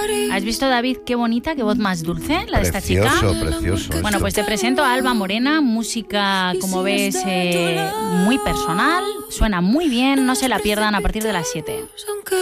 ¿Has visto, David, qué bonita, qué voz más dulce la de esta chica? Precioso. Bueno, esto. pues te presento a Alba Morena, música, como ves, muy personal, suena muy bien, no se la pierdan a partir de las 7.